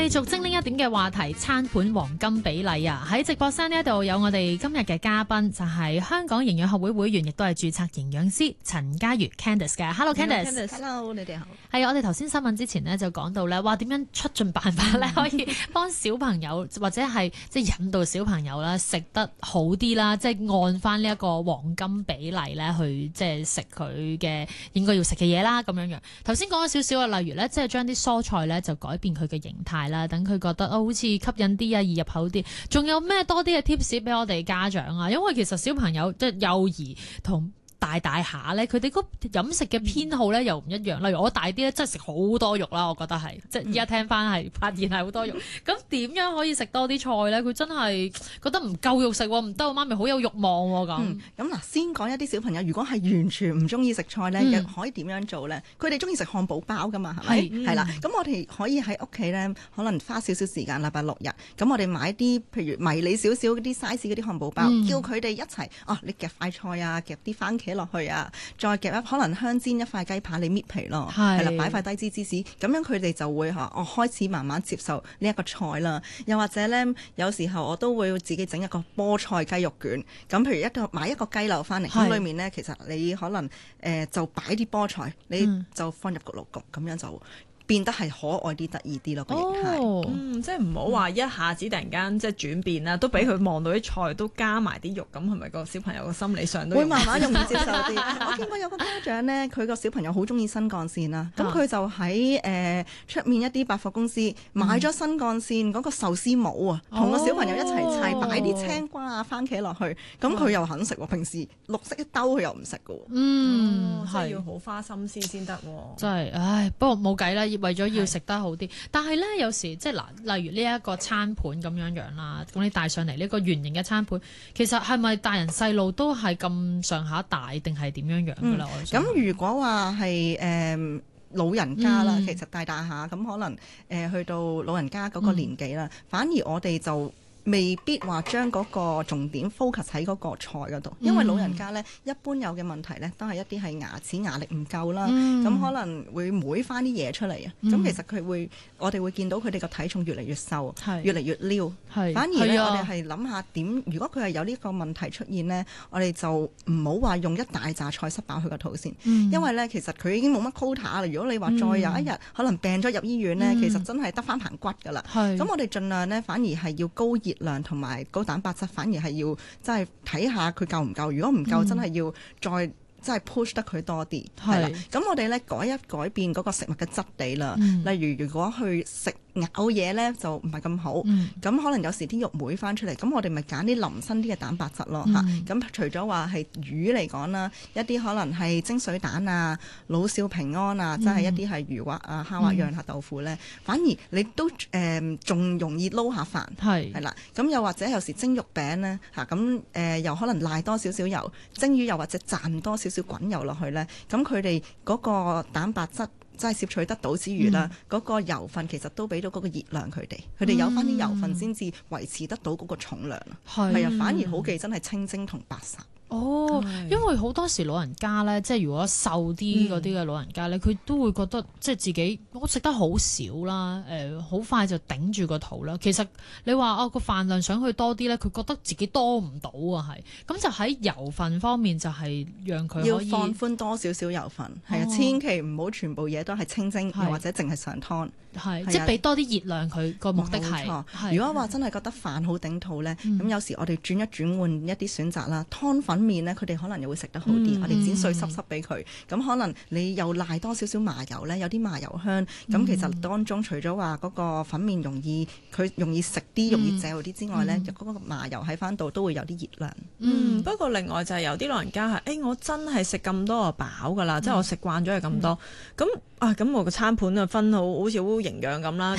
續精靈一點嘅話題，餐盤黃金比例啊！喺直播室呢一度有我哋今日嘅嘉賓，就係香港營養學會會員，亦都係註冊營養師陳嘉瑜 Candice 嘅。Hello Candice，Hello 你哋好。 係我哋頭先新聞之前呢，就講到咧，話點樣出盡辦法咧，可以幫小朋友或者係即係引導小朋友啦食得好啲啦，即係按翻呢一個黃金比例咧去即係食佢嘅應該要食嘅嘢啦，咁樣樣。頭先講咗少少啊，例如咧，即係將啲蔬菜咧就改變佢嘅形態啦，等佢覺得好似吸引啲啊，易入口啲。仲有咩多啲嘅 tips 俾我哋家長啊？因為其實小朋友即係幼兒同大下咧，佢哋個飲食嘅偏好咧又唔一樣。例如我大啲咧，真係食好多肉啦，我覺得係即係而家聽翻係發現係好多肉。咁點樣可以食多啲菜咧？佢真係覺得唔夠肉食喎，唔得，我媽咪好有慾望喎咁。 咁嗱，先講一啲小朋友，如果係完全唔中意食菜咧，又可以點樣做咧？佢哋中意食漢堡包噶嘛，係咪？係啦，咁我哋可以喺屋企咧，可能花少少時間，禮拜6日，咁我哋買啲譬如迷你少少嗰啲 size 嗰啲漢堡包，叫佢哋一齊你夾塊菜啊，夾啲番茄落去啊，再夾可能香煎一塊雞扒，你搣皮咯，係啦，擺塊低脂芝士，咁樣佢哋就會開始慢慢接受呢一個菜啦。又或者咧，有時候我都會自己整一個菠菜雞肉卷。咁譬如買一個雞柳翻嚟，咁裡面咧其實你可能就擺啲菠菜，你就放入焗爐焗，咁樣就變得係可愛啲、得意啲咯個形態。 即係唔好話一下子突然間即係轉變啦，都俾佢望到啲菜都加埋啲肉，咁係咪個小朋友個心理上都會慢慢容易接受啲？我見過有個家長咧，佢個小朋友好中意新幹線啦，咁佢就喺出面一啲百貨公司買咗新幹線嗰個壽司模啊，同個小朋友一齊砌，擺啲青瓜啊、番茄落去，咁佢又肯食喎。平時綠色一兜佢又唔食嘅喎。 係要好花心思先得喎。 真係，唉，不過冇計啦。為咗要食得好啲，但係咧有時即係嗱，例如呢一個餐盤咁樣樣啦，咁你帶上嚟呢個圓形嘅餐盤，其實係咪大人細路都係咁上下大，定係點樣樣㗎啦？ 咁如果話係老人家啦，其實大下咁可能去到老人家嗰個年紀啦，反而我哋就未必話將嗰個重點 focus 喺嗰個菜嗰度，因為老人家咧一般有嘅問題咧都係一啲係牙齒牙力唔夠啦，咁可能會搣翻啲嘢出嚟啊。咁其實我哋會見到佢哋個體重越嚟越瘦，越嚟越撩。反而咧我哋係諗下點，如果佢係有呢個問題出現咧，我哋就唔好話用一大紮菜塞飽佢個肚先，因為咧其實佢已經冇乜 quota 啦。如果你話再有一日可能病咗入醫院咧，其實真係得翻棚骨㗎啦。咁我哋盡量咧反而係要高熱量同埋高蛋白質，反而係要真係睇下佢夠唔夠。如果唔夠，真係要再真係 push 得佢多啲。係啦，咁我哋咧改變嗰個食物嘅質地啦。例如如果去食咬嘢咧就唔係咁好，咁可能有時啲肉妹翻出嚟，咁我哋咪揀啲腍身啲嘅蛋白質咯嚇。咁除咗話係魚嚟講啦，一啲可能係蒸水蛋啊、老少平安啊，即係一啲係魚滑啊、蝦滑釀下豆腐咧，反而你都仲容易撈下飯係啦。咁又或者有時蒸肉餅咧嚇，咁又可能賴多少少油，蒸魚又或者蘸多少少滾油落去咧，咁佢哋嗰個蛋白質真係攝取得到之餘啦，嗰個油分其實都俾到嗰個熱量佢哋有翻啲油分先至維持得到嗰個重量啊。係啊，反而好記真係清蒸同白烚。 因為好多時老人家咧，即係如果瘦啲嗰啲嘅老人家咧，佢都會覺得即係自己我食得好少啦，好快就頂住個肚啦。其實你話個飯量想去多啲咧，佢覺得自己多唔到啊，係咁就喺油分方面就係讓佢可以要放寬多少少油分，係啊，千祈唔好全部嘢都係清蒸，又或者淨係上湯， 即係俾多啲熱量佢個目的係。 如果話真係覺得飯好頂肚咧，咁有時我哋轉換一啲選擇啦，湯粉麵咧，佢哋可能又會食得好啲。我哋剪碎濕濕俾佢，咁可能你又賴多少少麻油咧，有啲麻油香。咁其實當中除咗話嗰個粉麵容易食啲、容易嚼啲之外咧，嗰個麻油喺翻度都會有啲熱量。 不過另外就係有啲老人家係，我真係食咁多就飽㗎啦，即係我食慣咗係咁多。咁我個餐盤啊分好似好營養咁啦。